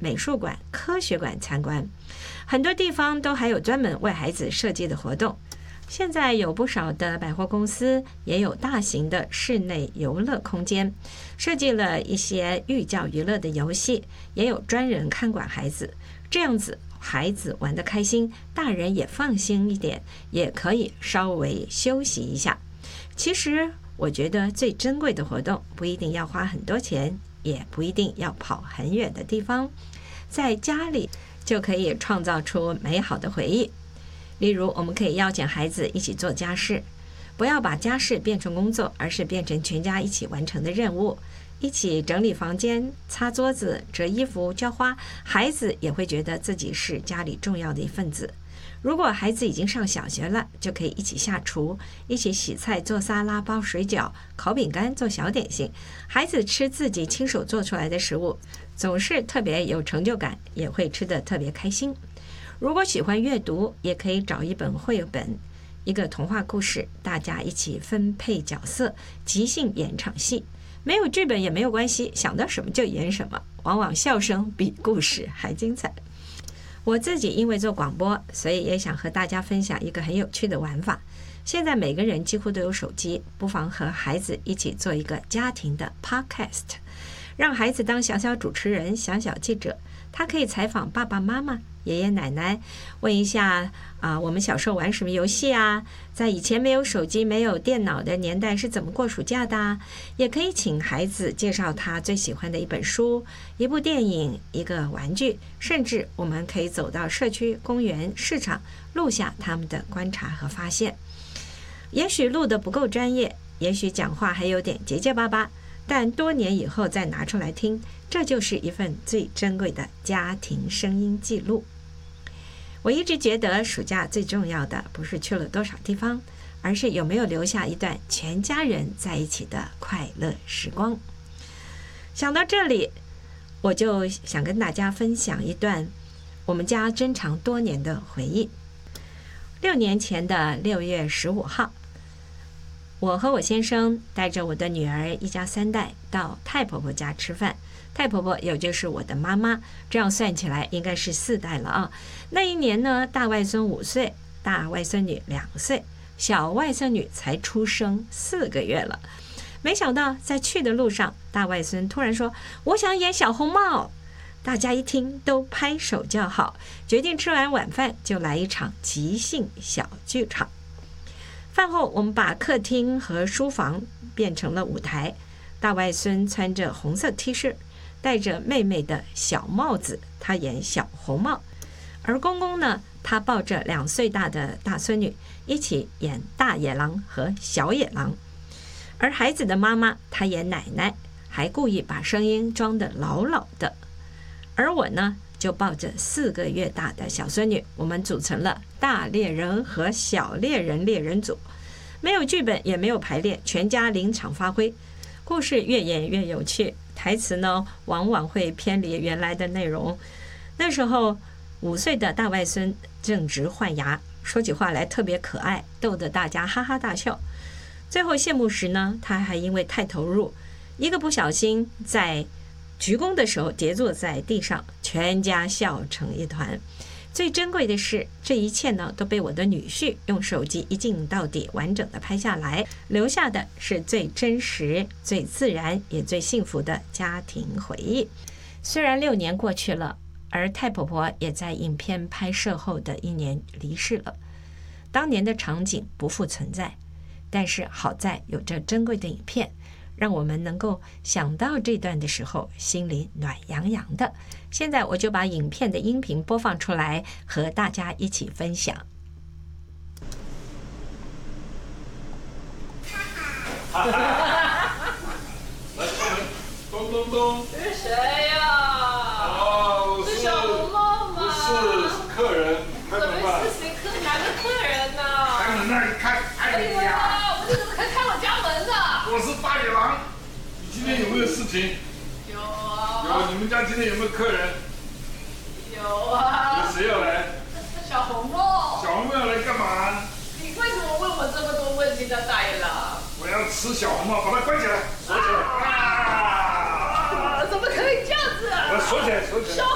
美术馆、科学馆参观。很多地方都还有专门为孩子设计的活动。现在有不少的百货公司也有大型的室内游乐空间，设计了一些寓教于乐的游戏，也有专人看管孩子，这样子孩子玩得开心，大人也放心一点，也可以稍微休息一下。其实我觉得最珍贵的活动不一定要花很多钱，也不一定要跑很远的地方，在家里就可以创造出美好的回忆。例如，我们可以邀请孩子一起做家事，不要把家事变成工作，而是变成全家一起完成的任务。一起整理房间、擦桌子、折衣服、浇花，孩子也会觉得自己是家里重要的一份子。如果孩子已经上小学了，就可以一起下厨，一起洗菜、做沙拉、包水饺、烤饼干、做小点心。孩子吃自己亲手做出来的食物，总是特别有成就感，也会吃得特别开心。如果喜欢阅读，也可以找一本绘本，一个童话故事，大家一起分配角色，即兴演场戏。没有剧本也没有关系，想到什么就演什么，往往笑声比故事还精彩。我自己因为做广播，所以也想和大家分享一个很有趣的玩法。现在每个人几乎都有手机，不妨和孩子一起做一个家庭的 podcast， 让孩子当小小主持人、小小记者，他可以采访爸爸妈妈、爷爷奶奶，问一下我们小时候玩什么游戏啊？在以前没有手机、没有电脑的年代是怎么过暑假的啊？也可以请孩子介绍他最喜欢的一本书、一部电影、一个玩具，甚至我们可以走到社区、公园、市场，录下他们的观察和发现。也许录得不够专业，也许讲话还有点结结巴巴，但多年以后再拿出来听，这就是一份最珍贵的家庭声音记录。我一直觉得暑假最重要的不是去了多少地方，而是有没有留下一段全家人在一起的快乐时光。想到这里，我就想跟大家分享一段我们家珍藏多年的回忆。6年前的6月15号，我和我先生带着我的女儿一家3代到太婆婆家吃饭。太婆婆也就是我的妈妈，这样算起来应该是4代了啊。那一年呢，大外孙5岁，大外孙女2岁，小外孙女才出生4个月了。没想到在去的路上，大外孙突然说：“我想演小红帽。”大家一听都拍手叫好，决定吃完晚饭就来一场即兴小剧场。饭后，我们把客厅和书房变成了舞台。大外孙穿着红色 T 恤，戴着妹妹的小帽子，他演小红帽。而公公呢，他抱着2岁大的大孙女，一起演大野狼和小野狼。而孩子的妈妈，她演奶奶，还故意把声音装得老老的。而我呢，就抱着4个月大的小孙女，我们组成了大猎人和小猎人猎人组。没有剧本，也没有排练，全家临场发挥。故事越演越有趣，台词呢往往会偏离原来的内容。那时候5岁的大外孙正值换牙，说起话来特别可爱，逗得大家哈哈大笑。最后谢幕时呢，他还因为太投入，一个不小心在鞠躬的时候跌坐在地上，全家笑成一团。最珍贵的是，这一切呢都被我的女婿用手机一镜到底完整的拍下来，留下的是最真实、最自然也最幸福的家庭回忆。虽然6年过去了，而太婆婆也在影片拍摄后的1年离世了。当年的场景不复存在，但是好在有这珍贵的影片，让我们能够想到这段的时候，心里暖洋洋的。现在我就把影片的音频播放出来，和大家一起分享。 哈哈！来，咚咚咚！ 是谁呀？ 哦， 是小红帽吗？ 不是，是客人。开门吧。 是谁？哪个客人呢？ 开门那里看， 哎呀，我怎么可以开我家门呢？ 我是大野狼。你今天有没有事情？ 有啊。 有，你们家今天有没有客人？ 有啊。 有谁要来？ 小红帽。 小红帽要来干嘛？ 你为什么问我这么多问题呢，大野狼？ 我要吃小红帽，把它关起来，锁起来。 怎么可以这样子啊？ 锁起来，锁起来。 小